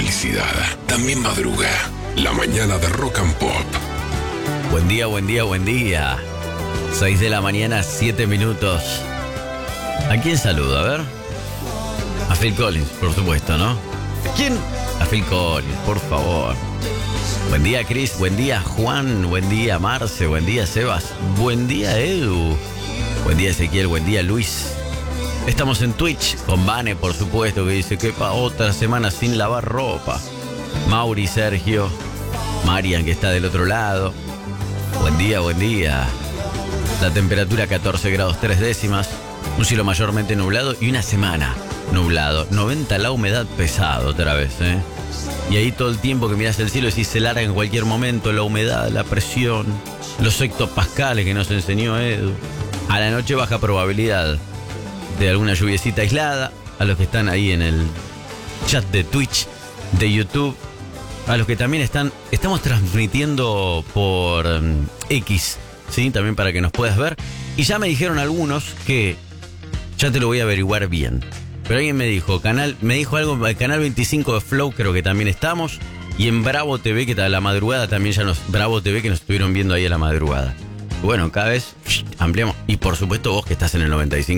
felicidad también madruga. La mañana de Rock and Pop. Buen día, buen día, buen día. 6 de la mañana, 7 minutos. ¿A quién saludo? A ver. A Phil Collins, por supuesto, ¿no? ¿A quién? A Phil Collins, por favor. Buen día, Chris. Buen día, Juan. Buen día, Marce. Buen día, Sebas. Buen día, Edu. Buen día, Ezequiel. Buen día, Luis. Estamos en Twitch con Vane, por supuesto, que dice que pa' otra semana sin lavar ropa. Mauri, Sergio, Marian, que está del otro lado. Buen día, buen día. La temperatura 14 grados 3 décimas. Un cielo mayormente nublado y una semana nublado. 90 la humedad, pesado otra vez, ¿eh? Y ahí todo el tiempo que mirás el cielo y si se larga en cualquier momento la humedad, la presión, los hectopascales que nos enseñó Edu. A la noche baja probabilidad de alguna lluviecita aislada. A los que están ahí en el chat de Twitch, de YouTube, a los que también estamos transmitiendo por X, ¿sí? También para que nos puedas ver. Y ya me dijeron algunos que ya te lo voy a averiguar bien. Pero alguien me dijo algo, el canal 25 de Flow creo que también estamos. Y en Bravo TV, que a la madrugada también Bravo TV, que nos estuvieron viendo ahí a la madrugada. Bueno, cada vez ampliamos. Y por supuesto vos que estás en el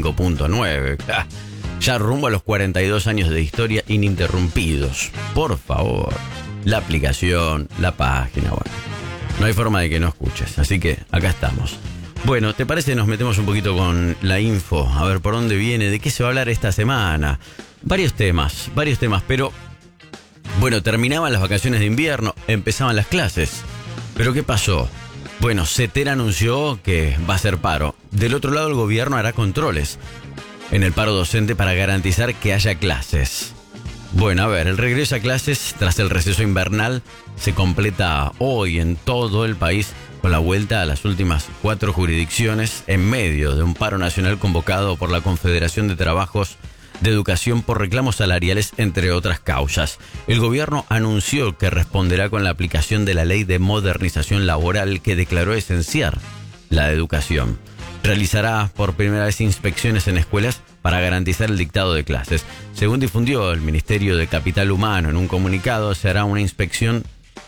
95.9. Ya rumbo a los 42 años de historia ininterrumpidos. Por favor. La aplicación, la página, bueno. No hay forma de que no escuches. Así que acá estamos. Bueno, ¿te parece? Nos metemos un poquito con la info. A ver por dónde viene, de qué se va a hablar esta semana. Varios temas. Pero, bueno, terminaban las vacaciones de invierno, empezaban las clases. ¿Pero qué pasó? Bueno, CETER anunció que va a hacer paro. Del otro lado, el gobierno hará controles en el paro docente para garantizar que haya clases. Bueno, a ver, el regreso a clases tras el receso invernal se completa hoy en todo el país con la vuelta a las últimas 4 jurisdicciones en medio de un paro nacional convocado por la Confederación de Trabajos de Educación por reclamos salariales, entre otras causas. El gobierno anunció que responderá con la aplicación de la Ley de Modernización Laboral que declaró esencial la educación. Realizará por primera vez inspecciones en escuelas para garantizar el dictado de clases. Según difundió el Ministerio de Capital Humano en un comunicado, se hará una inspección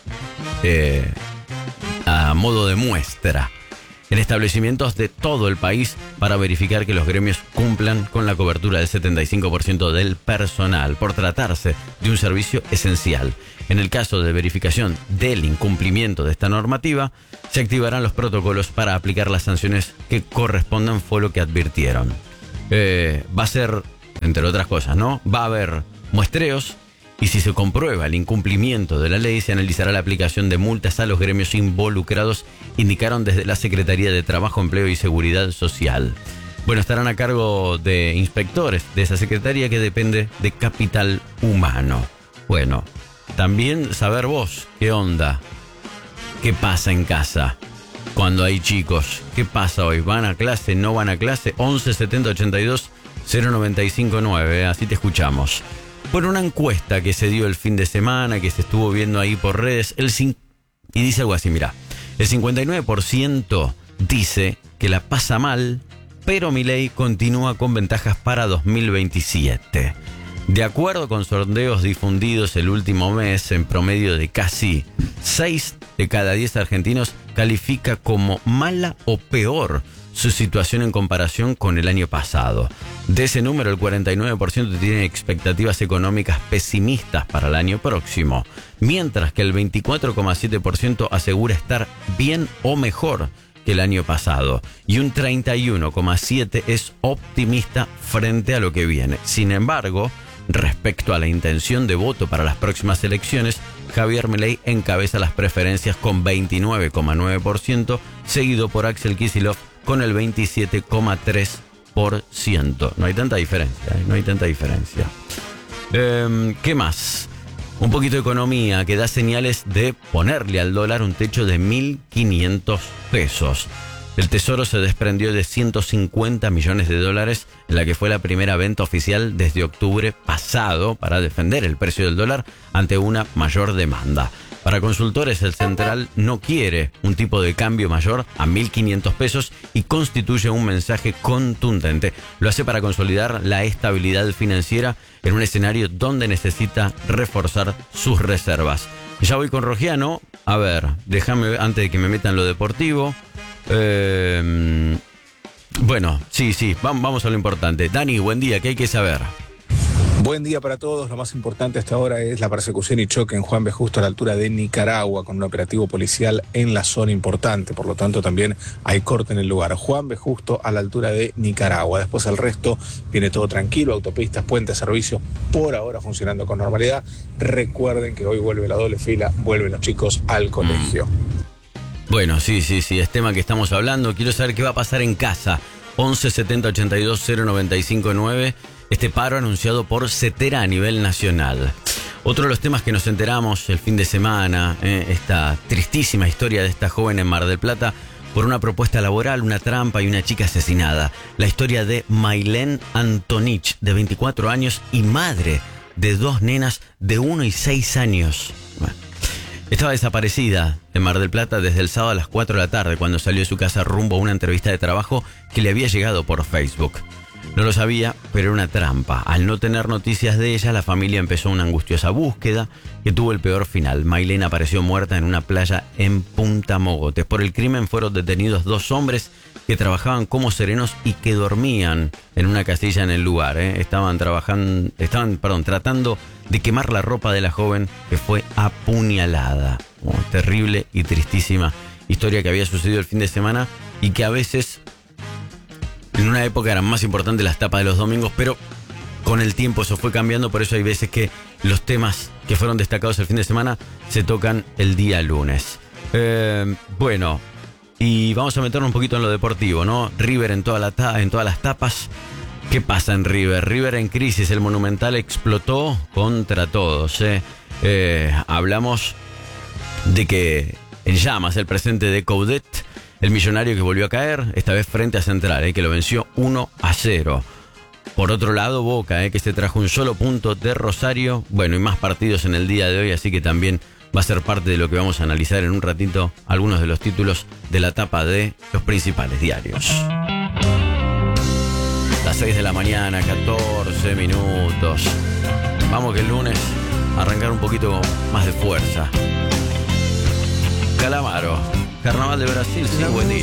a modo de muestra en establecimientos de todo el país para verificar que los gremios cumplan con la cobertura del 75% del personal por tratarse de un servicio esencial. En el caso de verificación del incumplimiento de esta normativa, se activarán los protocolos para aplicar las sanciones que correspondan, fue lo que advirtieron. Va a ser, entre otras cosas, ¿no? Va a haber muestreos y si se comprueba el incumplimiento de la ley, se analizará la aplicación de multas a los gremios involucrados, indicaron desde la Secretaría de Trabajo, Empleo y Seguridad Social. Bueno, estarán a cargo de inspectores de esa secretaría que depende de Capital Humano. Bueno, también saber vos, ¿qué onda? ¿Qué pasa en casa cuando hay chicos? ¿Qué pasa hoy? ¿Van a clase? ¿No van a clase? 11 70 82 095 9, así te escuchamos. Por una encuesta que se dio el fin de semana, que se estuvo viendo ahí por redes, y dice algo así, mira, el 59% dice que la pasa mal, pero Milei continúa con ventajas para 2027. De acuerdo con sondeos difundidos el último mes, en promedio de casi 6 de cada 10 argentinos califica como mala o peor su situación en comparación con el año pasado. De ese número, el 49% tiene expectativas económicas pesimistas para el año próximo, mientras que el 24,7% asegura estar bien o mejor que el año pasado, y un 31,7% es optimista frente a lo que viene. Sin embargo, respecto a la intención de voto para las próximas elecciones, Javier Milei encabeza las preferencias con 29,9%, seguido por Axel Kicillof con el 27,3%. No hay tanta diferencia, ¿Qué más? Un poquito de economía que da señales de ponerle al dólar un techo de 1.500 pesos. El Tesoro se desprendió de 150 millones de dólares en la que fue la primera venta oficial desde octubre pasado para defender el precio del dólar ante una mayor demanda. Para consultores, el central no quiere un tipo de cambio mayor a 1.500 pesos y constituye un mensaje contundente. Lo hace para consolidar la estabilidad financiera en un escenario donde necesita reforzar sus reservas. Ya voy con Rogiano. A ver, déjame antes de que me metan lo deportivo. Bueno, sí, vamos a lo importante. Dani, buen día, ¿qué hay que saber? Buen día para todos. Lo más importante hasta ahora es la persecución y choque en Juan B. Justo a la altura de Nicaragua con un operativo policial en la zona importante. Por lo tanto, también hay corte en el lugar. Juan B. Justo a la altura de Nicaragua. Después el resto viene todo tranquilo. Autopistas, puentes, servicios por ahora funcionando con normalidad. Recuerden que hoy vuelve la doble fila, vuelven los chicos al colegio. Bueno, sí, es tema que estamos hablando. Quiero saber qué va a pasar en casa. 11 70 82 095 9. Este paro anunciado por CETERA a nivel nacional. Otro de los temas que nos enteramos el fin de semana, esta tristísima historia de esta joven en Mar del Plata por una propuesta laboral, una trampa y una chica asesinada. La historia de Maylén Antonich, de 24 años y madre de 2 nenas de 1 y 6 años. Bueno, estaba desaparecida en Mar del Plata desde el sábado a las 4 de la tarde cuando salió de su casa rumbo a una entrevista de trabajo que le había llegado por Facebook. No lo sabía, pero era una trampa. Al no tener noticias de ella, la familia empezó una angustiosa búsqueda que tuvo el peor final. Maylén apareció muerta en una playa en Punta Mogotes. Por el crimen fueron detenidos 2 hombres que trabajaban como serenos y que dormían en una casilla en el lugar. Estaban tratando de quemar la ropa de la joven que fue apuñalada. Terrible y tristísima historia que había sucedido el fin de semana y que a veces... En una época eran más importantes las tapas de los domingos, pero con el tiempo eso fue cambiando. Por eso hay veces que los temas que fueron destacados el fin de semana se tocan el día lunes. Bueno, y vamos a meternos un poquito en lo deportivo, ¿no? River en todas las tapas. ¿Qué pasa en River? River en crisis, el Monumental explotó contra todos. Hablamos de que en llamas el presente de Coudet, el millonario que volvió a caer, esta vez frente a Central, que lo venció 1-0. Por otro lado, Boca, que se trajo un solo punto de Rosario. Bueno, y más partidos en el día de hoy, así que también va a ser parte de lo que vamos a analizar en un ratito, algunos de los títulos de la tapa de los principales diarios. Las 6 de la mañana, 14 minutos. Vamos que el lunes arrancar un poquito más de fuerza. Calamaro. Carnaval de Brasil, sí, buen día.